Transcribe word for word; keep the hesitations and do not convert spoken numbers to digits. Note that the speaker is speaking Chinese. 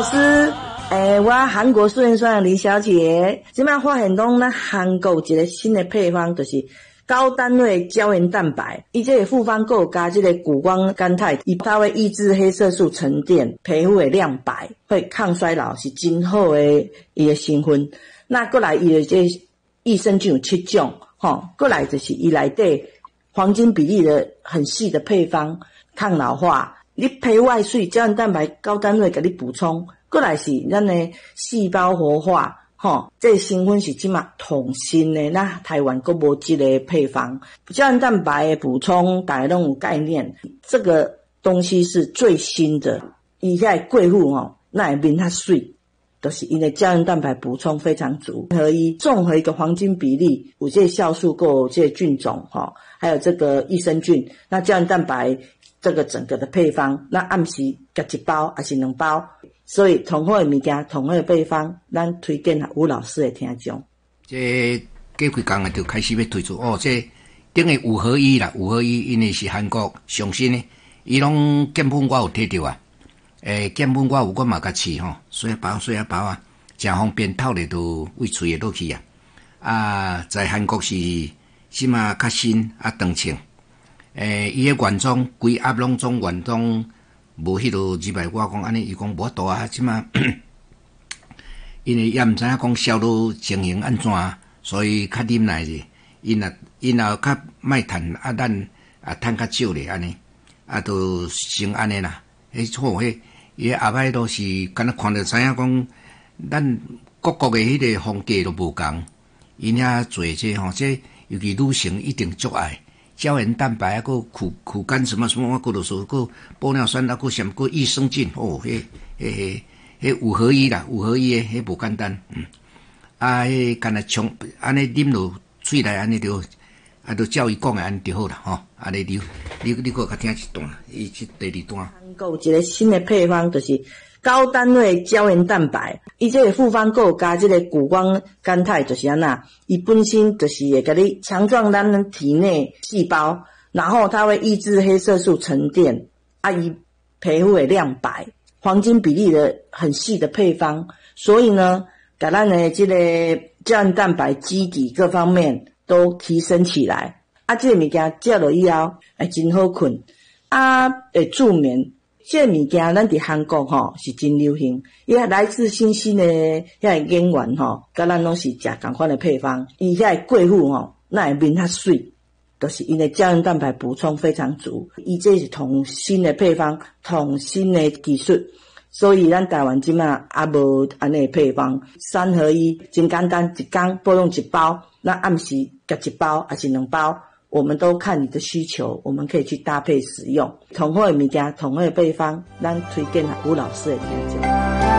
老师，诶、欸，我韩国素颜酸的李小姐，即摆发现讲咱韩国有一个新的配方，就是高单位胶原蛋白，伊这个复方还有加这个谷胱甘肽，伊它会抑制黑色素沉淀，皮肤会亮白，会抗衰老，是真好的伊的成分。那过来伊的这益生菌有七种，吼，过来就是伊内底黄金比例的很细的配方，抗老化。你皮外水胶原蛋白高单位给你补充，过来是咱的细胞活化，吼，这成分是即马统新的，那台湾还无这个配方。胶原蛋白的补充，大家都有概念，这个东西是最新的，伊遐贵妇吼，那会面较水，就是因为胶原蛋白补充非常足，合一综合一个黄金比例，有这酵素，还有这菌种，吼，还有这个益生菌，那胶原蛋白。这个整个的配方，那暗时夹一包还是两包，所以同好的物件，同好的配方，咱推荐给吴老师的听众。 这过几工啊，就开始要推出哦，这等于五合一啦，五合一因为是韩国上新的，伊拢根本我有摕到啊，诶，根本我有我嘛甲试吼，水包水包啊，真方便，透咧都胃喙会落去啊。啊，在韩国是即嘛较新啊，长青。诶，伊个原装规盒拢总原装无迄落二百，我讲安尼，伊讲无多啊，即马因为也毋知影讲销路情形安怎，所以较忍耐者，因若因若较卖趁啊，咱啊趁较少咧安尼，啊都先安尼啦。迄错迄伊后摆都是敢若看着知影讲，咱各国诶迄个风格都无共，因遐做这吼，这尤其女性一定足爱。胶原蛋白啊，个苦苦甘什么什么，我过落说个玻尿酸啊，个什么个益生菌哦，迄迄迄迄五合一啦，五合一诶，迄无简单，嗯，啊，迄干那冲安尼啉落喙内安尼就啊，就照伊讲诶安尼就好啦，吼，安尼你你你个较听一段，伊即第二段。 韩国有一个新的配方，就是高单位胶原蛋白，伊这个复方还有加这个谷胱甘肽，就是安那，伊本身就是会给你强壮咱们体内细胞，然后它会抑制黑色素沉淀，啊，伊皮肤会亮白，黄金比例的很细的配方，所以呢，把咱的这个胶原蛋白基底各方面都提升起来，啊，这个物件食落以后，会真好困，啊，会助眠。这个物件咱伫韩国吼是真流行，伊来自新兴的遐个演员吼，甲咱拢是食同款的配方。伊遐个贵妇吼，那会面较水，就是因为胶原蛋白补充非常足。伊这是同新的配方，同新的技术，所以咱台湾即马也无安尼配方，三合一，真简单，一工补用一包，那暗时夹一包还是两包。我们都看你的需求，我们可以去搭配使用。同好的物件，同好的配方，咱推荐给吴老师的听众。